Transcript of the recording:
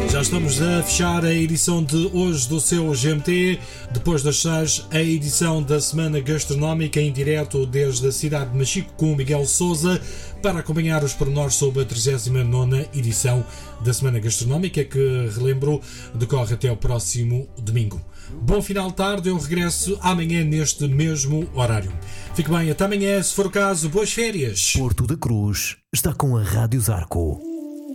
Já estamos a fechar a edição de hoje do seu GMT. Depois das 6, a edição da Semana Gastronómica em direto desde a cidade de Machico com o Miguel Sousa para acompanhar os pormenores sobre a 39ª edição da Semana Gastronómica que, relembro, decorre até o próximo domingo. Bom final de tarde, eu regresso amanhã neste mesmo horário. Fique bem, até amanhã, se for o caso, boas férias. Porto da Cruz está com a Rádio Zarco.